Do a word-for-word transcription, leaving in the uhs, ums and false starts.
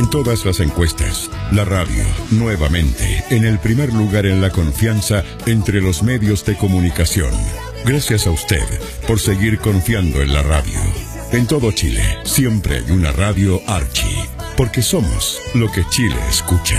en todas las encuestas. La radio, nuevamente, en el primer lugar en la confianza entre los medios de comunicación. Gracias a usted por seguir confiando en la radio. En todo Chile, siempre hay una radio Archie, porque somos lo que Chile escucha.